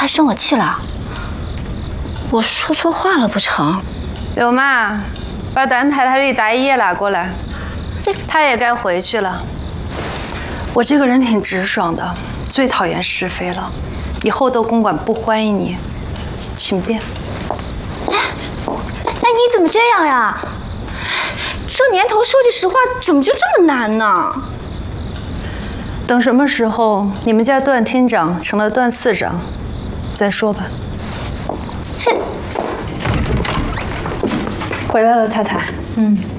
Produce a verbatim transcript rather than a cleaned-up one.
还生我气了？我说错话了不成？ 柳妈，把段太太的大衣也拿过来，她也该回去了。我这个人挺直爽的，最讨厌是非了。以后窦公馆不欢迎你，请便。 哎，哎，你怎么这样呀？这年头说句实话，怎么就这么难呢？ 等什么时候你们家段厅长成了段次长，再说吧。 回来了，太太。 嗯。